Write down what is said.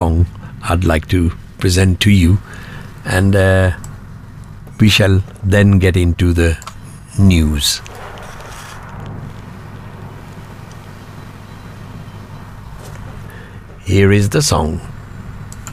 song I'd like to present to you, and we shall then get into the news. Here is the song.